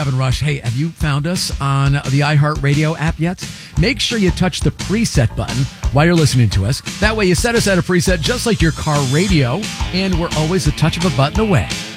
Evan Rush. Hey, have you found us on the iHeartRadio app yet? Make sure you touch the preset button while you're listening to us. That way you set us at a preset just like your car radio, and we're always a touch of a button away.